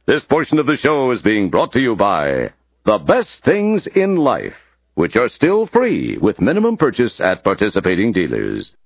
This portion of the show is being brought to you by The Best Things in Life, which are still free with minimum purchase at participating dealers.